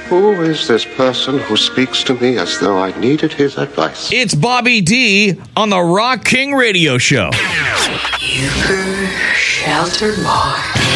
Who is this person who speaks to me as though I needed his advice? It's Bobby D on the Rock King Radio Show. Sheltered Boy.